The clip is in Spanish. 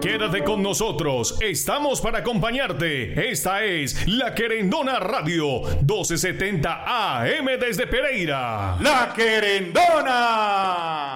Quédate con nosotros, estamos para acompañarte. Esta es La Querendona Radio, 1270 AM desde Pereira. La Querendona.